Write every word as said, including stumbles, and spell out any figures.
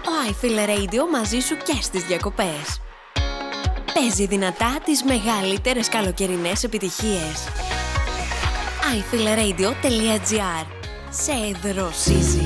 Ο iFeel Radio μαζί σου και στις διακοπές. Παίζει δυνατά τις μεγαλύτερες καλοκαιρινές επιτυχίες. άι φιλ ρέιντιο τελεία τζι άρ. Σε εδροσίζει.